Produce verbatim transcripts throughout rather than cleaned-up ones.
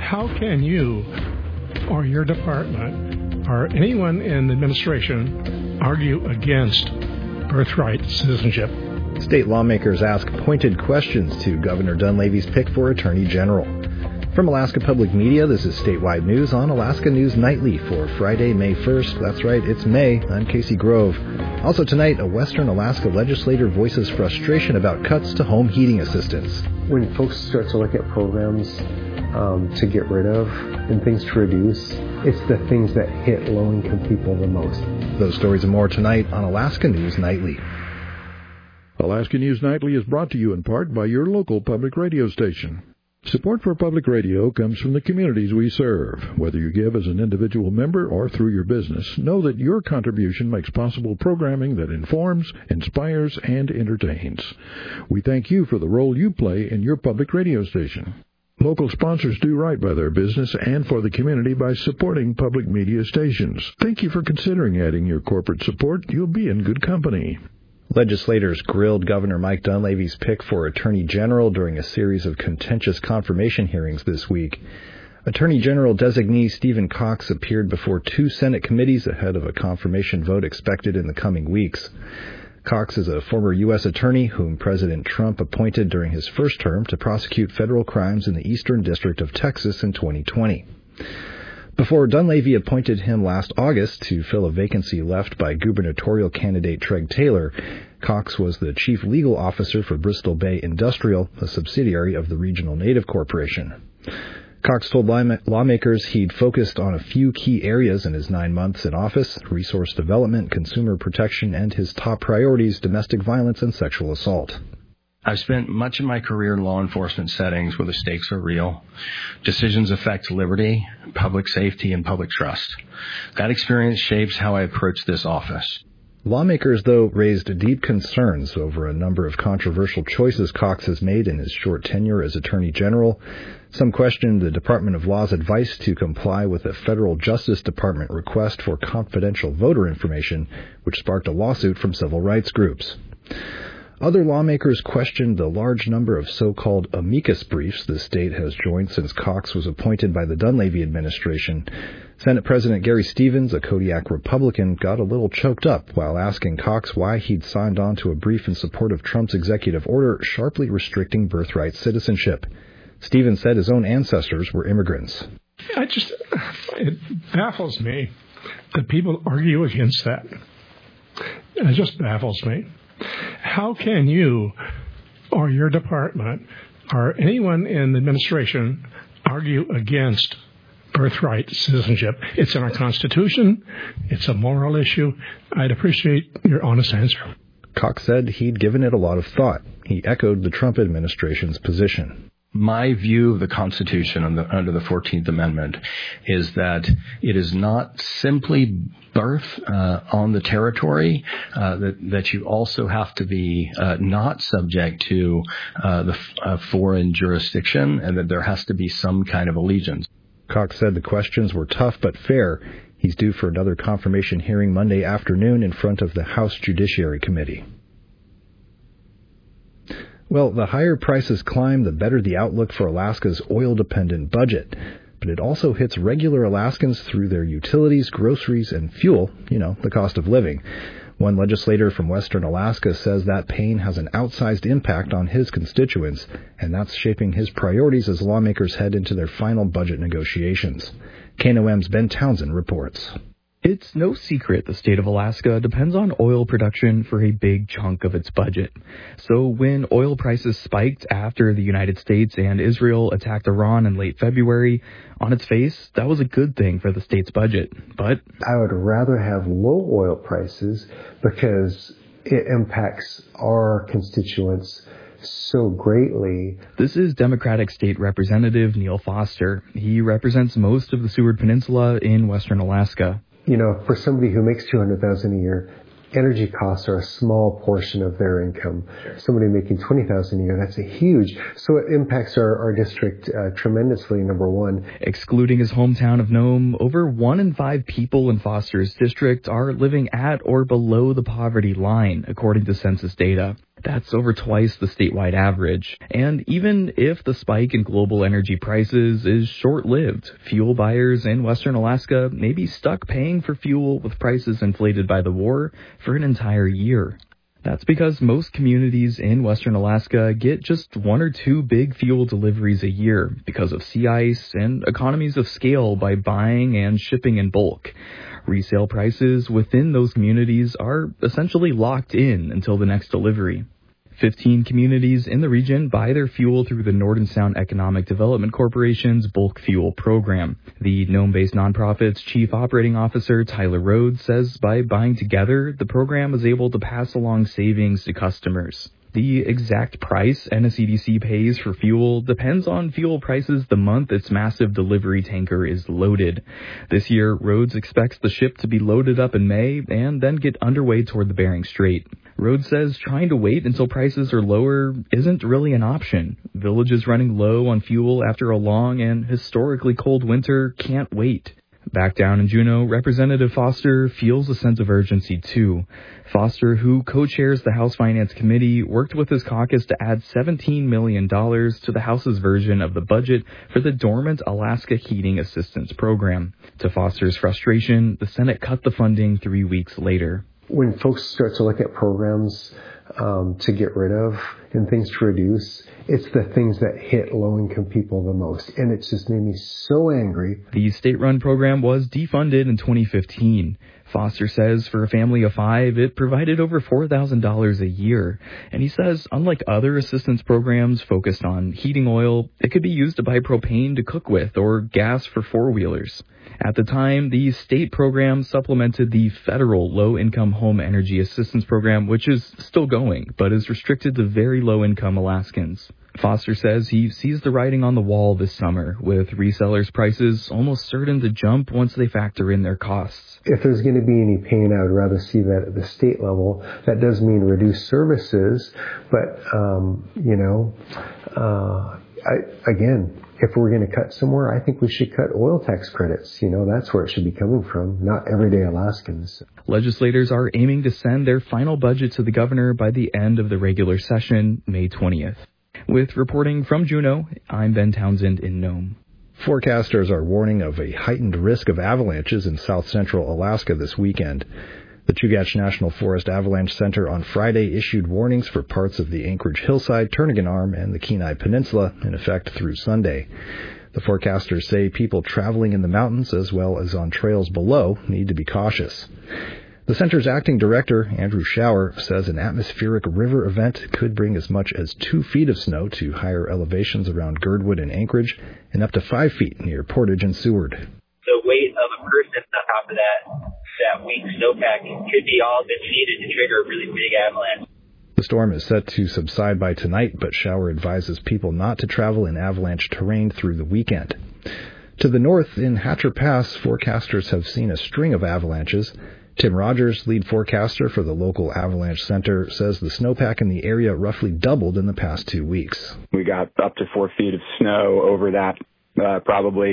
How can you or your department or anyone in the administration argue against birthright citizenship? State lawmakers ask pointed questions to Governor Dunleavy's pick for Attorney General. From Alaska Public Media, this is Statewide News on Alaska News Nightly for Friday, May first. That's right, it's May. I'm Casey Grove. Also tonight, a Western Alaska legislator voices frustration about cuts to home heating assistance. When folks start to look at programs um, to get rid of and things to reduce, it's the things that hit low-income people the most. Those stories and more tonight on Alaska News Nightly. Alaska News Nightly is brought to you in part by your local public radio station. Support for public radio comes from the communities we serve. Whether you give as an individual member or through your business, know that your contribution makes possible programming that informs, inspires, and entertains. We thank you for the role you play in your public radio station. Local sponsors do right by their business and for the community by supporting public media stations. Thank you for considering adding your corporate support. You'll be in good company. Legislators grilled Governor Mike Dunleavy's pick for Attorney General during a series of contentious confirmation hearings this week. Attorney General designee Stephen Cox appeared before two Senate committees ahead of a confirmation vote expected in the coming weeks. Cox is a former U S attorney whom President Trump appointed during his first term to prosecute federal crimes in the Eastern District of Texas in twenty twenty. Before Dunleavy appointed him last August to fill a vacancy left by gubernatorial candidate Treg Taylor, Cox was the chief legal officer for Bristol Bay Industrial, a subsidiary of the Regional Native Corporation. Cox told lawmakers he'd focused on a few key areas in his nine months in office: resource development, consumer protection, and his top priorities, domestic violence and sexual assault. I've spent much of my career in law enforcement settings where the stakes are real. Decisions affect liberty, public safety, and public trust. That experience shapes how I approach this office. Lawmakers, though, raised deep concerns over a number of controversial choices Cox has made in his short tenure as Attorney General. Some questioned the Department of Law's advice to comply with a federal Justice Department request for confidential voter information, which sparked a lawsuit from civil rights groups. Other lawmakers questioned the large number of so-called amicus briefs the state has joined since Cox was appointed by the Dunleavy administration. Senate President Gary Stevens, a Kodiak Republican, got a little choked up while asking Cox why he'd signed on to a brief in support of Trump's executive order sharply restricting birthright citizenship. Stevens said his own ancestors were immigrants. I just, it baffles me that people argue against that. It just baffles me. How can you or your department or anyone in the administration argue against birthright citizenship? It's in our Constitution. It's a moral issue. I'd appreciate your honest answer. Cox said he'd given it a lot of thought. He echoed the Trump administration's position. My view of the Constitution under the, under the fourteenth Amendment is that it is not simply birth uh, on the territory, uh, that, that you also have to be uh, not subject to uh, the uh, foreign jurisdiction, and that there has to be some kind of allegiance. Cox said the questions were tough but fair. He's due for another confirmation hearing Monday afternoon in front of the House Judiciary Committee. Well, the higher prices climb, the better the outlook for Alaska's oil-dependent budget. But it also hits regular Alaskans through their utilities, groceries, and fuel, you know, the cost of living. One legislator from Western Alaska says that pain has an outsized impact on his constituents, and that's shaping his priorities as lawmakers head into their final budget negotiations. K N O M's Ben Townsend reports. It's no secret the state of Alaska depends on oil production for a big chunk of its budget. So when oil prices spiked after the United States and Israel attacked Iran in late February, on its face, that was a good thing for the state's budget. But I would rather have low oil prices because it impacts our constituents so greatly. This is Democratic State Representative Neil Foster. He represents most of the Seward Peninsula in western Alaska. You know, for somebody who makes two hundred thousand dollars a year, energy costs are a small portion of their income. Somebody making twenty thousand dollars a year, that's a huge. So it impacts our, our district uh, tremendously, number one. Excluding his hometown of Nome, over one in five people in Foster's district are living at or below the poverty line, according to census data. That's over twice the statewide average. And even if the spike in global energy prices is short-lived, fuel buyers in Western Alaska may be stuck paying for fuel with prices inflated by the war for an entire year. That's because most communities in Western Alaska get just one or two big fuel deliveries a year because of sea ice and economies of scale by buying and shipping in bulk. Resale prices within those communities are essentially locked in until the next delivery. Fifteen communities in the region buy their fuel through the Northern Sound Economic Development Corporation's bulk fuel program. The Nome-based nonprofit's chief operating officer, Tyler Rhodes, says by buying together, the program is able to pass along savings to customers. The exact price N S E D C pays for fuel depends on fuel prices the month its massive delivery tanker is loaded. This year, Rhodes expects the ship to be loaded up in May and then get underway toward the Bering Strait. Rhodes says trying to wait until prices are lower isn't really an option. Villages running low on fuel after a long and historically cold winter can't wait. Back down in Juneau, Representative Foster feels a sense of urgency, too. Foster, who co-chairs the House Finance Committee, worked with his caucus to add seventeen million dollars to the House's version of the budget for the dormant Alaska Heating Assistance Program. To Foster's frustration, the Senate cut the funding three weeks later. When folks start to look at programs um, to get rid of and things to reduce, it's the things that hit low-income people the most. And it's just made me so angry. The state-run program was defunded in twenty fifteen. Foster says for a family of five, it provided over four thousand dollars a year. And he says, unlike other assistance programs focused on heating oil, it could be used to buy propane to cook with or gas for four-wheelers. At the time, the state program supplemented the federal low-income home energy assistance program, which is still going, but is restricted to very low-income Alaskans. Foster says he sees the writing on the wall this summer, with resellers' prices almost certain to jump once they factor in their costs. If there's going to be any pain, I would rather see that at the state level. That does mean reduced services, but, um, you know, uh, I, again, if we're going to cut somewhere, I think we should cut oil tax credits. You know, that's where it should be coming from, not everyday Alaskans. Legislators are aiming to send their final budget to the governor by the end of the regular session, May twentieth. With reporting from Juneau, I'm Ben Townsend in Nome. Forecasters are warning of a heightened risk of avalanches in south-central Alaska this weekend. The Chugach National Forest Avalanche Center on Friday issued warnings for parts of the Anchorage Hillside, Turnagain Arm, and the Kenai Peninsula, in effect through Sunday. The forecasters say people traveling in the mountains as well as on trails below need to be cautious. The center's acting director, Andrew Shower, says an atmospheric river event could bring as much as two feet of snow to higher elevations around Girdwood and Anchorage and up to five feet near Portage and Seward. The weight of a person on top of that, that weak snowpack could be all that's needed to trigger a really big avalanche. The storm is set to subside by tonight, but Shower advises people not to travel in avalanche terrain through the weekend. To the north, in Hatcher Pass, forecasters have seen a string of avalanches. Tim Rogers, lead forecaster for the local Avalanche Center, says the snowpack in the area roughly doubled in the past two weeks. We got up to four feet of snow over that, uh, probably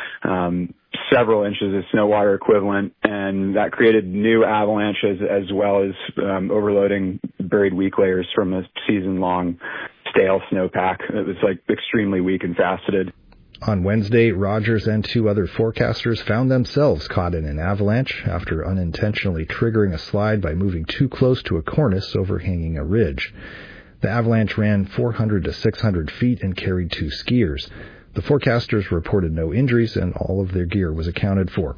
um, several inches of snow water equivalent, and that created new avalanches as well as um, overloading buried weak layers from a season-long stale snowpack. It was like extremely weak and faceted. On Wednesday, Rogers and two other forecasters found themselves caught in an avalanche after unintentionally triggering a slide by moving too close to a cornice overhanging a ridge. The avalanche ran four hundred to six hundred feet and carried two skiers. The forecasters reported no injuries and all of their gear was accounted for.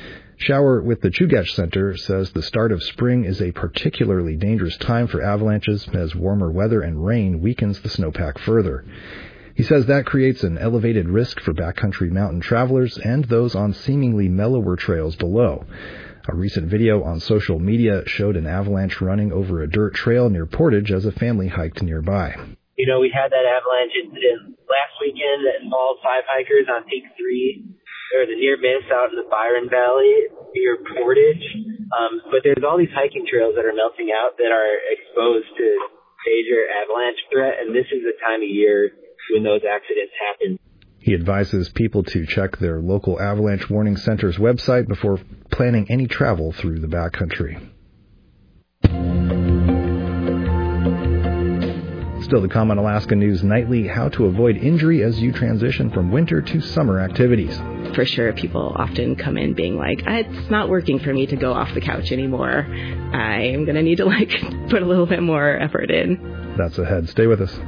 Shower with the Chugach Center says the start of spring is a particularly dangerous time for avalanches as warmer weather and rain weakens the snowpack further. He says that creates an elevated risk for backcountry mountain travelers and those on seemingly mellower trails below. A recent video on social media showed an avalanche running over a dirt trail near Portage as a family hiked nearby. You know, we had that avalanche incident last weekend that involved five hikers on Peak three, or the near miss out in the Byron Valley near Portage. Um, but there's all these hiking trails that are melting out that are exposed to major avalanche threat, and this is the time of year when those accidents happen. He advises people to check their local avalanche warning center's website before planning any travel through the backcountry. Still to come on Alaska News Nightly, how to avoid injury as you transition from winter to summer activities. For sure, people often come in being like, it's not working for me to go off the couch anymore. I'm going to need to like put a little bit more effort in. That's ahead. Stay with us.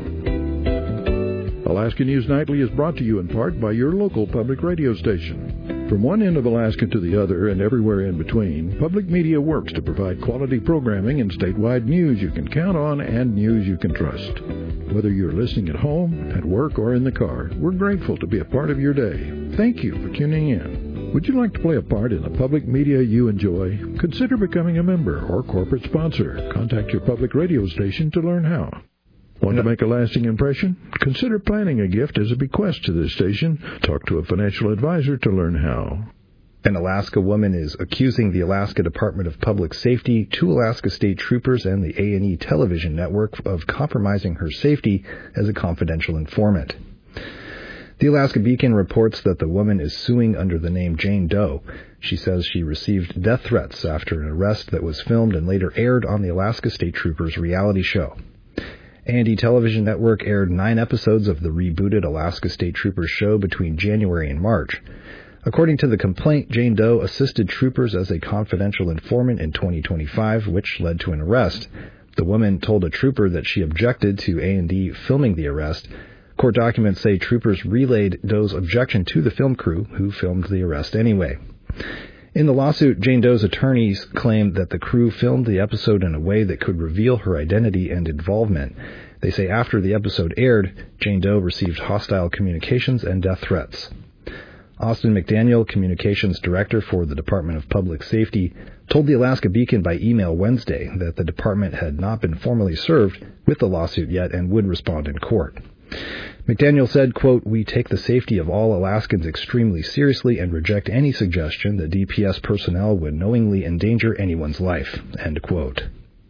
Alaska News Nightly is brought to you in part by your local public radio station. From one end of Alaska to the other and everywhere in between, public media works to provide quality programming and statewide news you can count on and news you can trust. Whether you're listening at home, at work, or in the car, we're grateful to be a part of your day. Thank you for tuning in. Would you like to play a part in the public media you enjoy? Consider becoming a member or corporate sponsor. Contact your public radio station to learn how. Want to make a lasting impression? Consider planning a gift as a bequest to this station. Talk to a financial advisor to learn how. An Alaska woman is accusing the Alaska Department of Public Safety, two Alaska State Troopers, and the A and E television network of compromising her safety as a confidential informant. The Alaska Beacon reports that the woman is suing under the name Jane Doe. She says she received death threats after an arrest that was filmed and later aired on the Alaska State Troopers reality show. A and E Television Network aired nine episodes of the rebooted Alaska State Troopers show between January and March. According to the complaint, Jane Doe assisted troopers as a confidential informant in twenty twenty-five, which led to an arrest. The woman told a trooper that she objected to A and E filming the arrest. Court documents say troopers relayed Doe's objection to the film crew, who filmed the arrest anyway. In the lawsuit, Jane Doe's attorneys claim that the crew filmed the episode in a way that could reveal her identity and involvement. They say after the episode aired, Jane Doe received hostile communications and death threats. Austin McDaniel, communications director for the Department of Public Safety, told the Alaska Beacon by email Wednesday that the department had not been formally served with the lawsuit yet and would respond in court. McDaniel said, quote, "We take the safety of all Alaskans extremely seriously and reject any suggestion that D P S personnel would knowingly endanger anyone's life," end quote.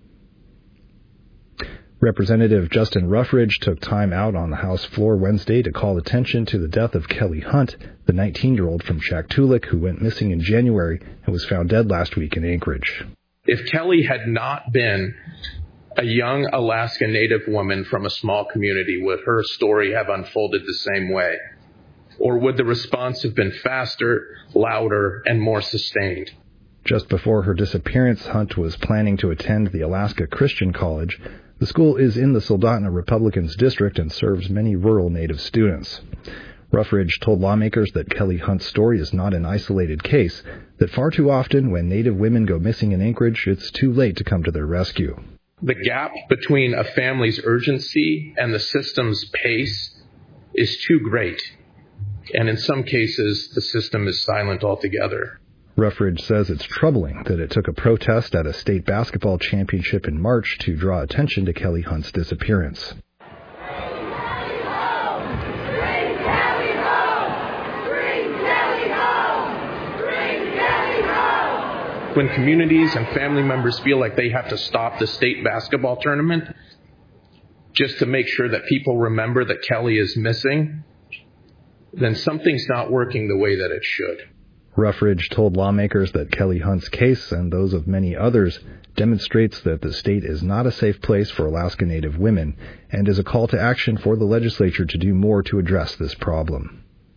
Representative Justin Ruffridge took time out on the House floor Wednesday to call attention to the death of Kelly Hunt, the nineteen-year-old from Shaktoolik who went missing in January and was found dead last week in Anchorage. If Kelly had not been a young Alaska Native woman from a small community, would her story have unfolded the same way? Or would the response have been faster, louder, and more sustained? Just before her disappearance, Hunt was planning to attend the Alaska Christian College. The school is in the Soldotna Republicans district and serves many rural Native students. Ruffridge told lawmakers that Kelly Hunt's story is not an isolated case, that far too often when Native women go missing in Anchorage, it's too late to come to their rescue. The gap between a family's urgency and the system's pace is too great. And in some cases, the system is silent altogether. Ruffridge says it's troubling that it took a protest at a state basketball championship in March to draw attention to Kelly Hunt's disappearance. When communities and family members feel like they have to stop the state basketball tournament just to make sure that people remember that Kelly is missing, then something's not working the way that it should. Ruffridge told lawmakers that Kelly Hunt's case and those of many others demonstrates that the state is not a safe place for Alaska Native women and is a call to action for the legislature to do more to address this problem.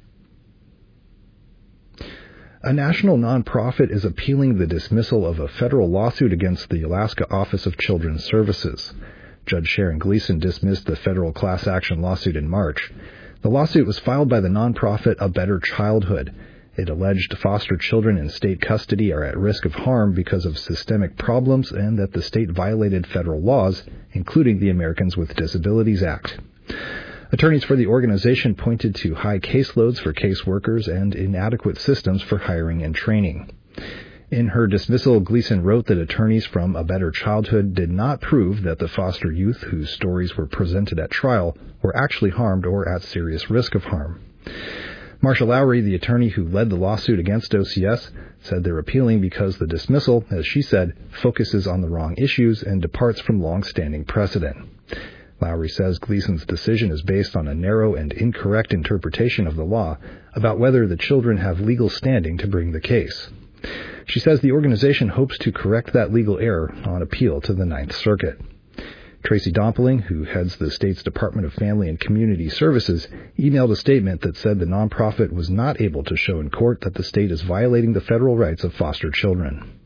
A national nonprofit is appealing the dismissal of a federal lawsuit against the Alaska Office of Children's Services. Judge Sharon Gleason dismissed the federal class action lawsuit in March. The lawsuit was filed by the nonprofit A Better Childhood. It alleged foster children in state custody are at risk of harm because of systemic problems and that the state violated federal laws, including the Americans with Disabilities Act. Attorneys for the organization pointed to high caseloads for caseworkers and inadequate systems for hiring and training. In her dismissal, Gleason wrote that attorneys from A Better Childhood did not prove that the foster youth whose stories were presented at trial were actually harmed or at serious risk of harm. Marsha Lowry, the attorney who led the lawsuit against O C S, said they're appealing because the dismissal, as she said, focuses on the wrong issues and departs from long-standing precedent. Lowry says Gleason's decision is based on a narrow and incorrect interpretation of the law about whether the children have legal standing to bring the case. She says the organization hopes to correct that legal error on appeal to the Ninth Circuit. Tracy Dompeling, who heads the state's Department of Family and Community Services, emailed a statement that said the nonprofit was not able to show in court that the state is violating the federal rights of foster children.